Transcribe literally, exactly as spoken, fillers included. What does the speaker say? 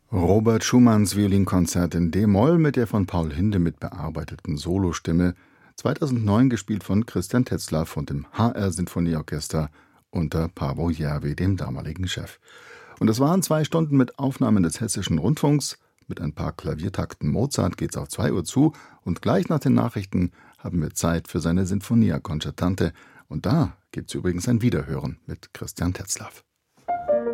Robert Schumanns Violinkonzert in d-Moll mit der von Paul Hindemith bearbeiteten Solostimme, zweitausendneun gespielt von Christian Tetzlaff und dem H R-Sinfonieorchester unter Paavo Järvi, dem damaligen Chef. Und es waren zwei Stunden mit Aufnahmen des Hessischen Rundfunks. Mit ein paar Klaviertakten Mozart geht's auf zwei Uhr zu und gleich nach den Nachrichten haben wir Zeit für seine Sinfonia Concertante. Und da gibt's übrigens ein Wiederhören mit Christian Tetzlaff.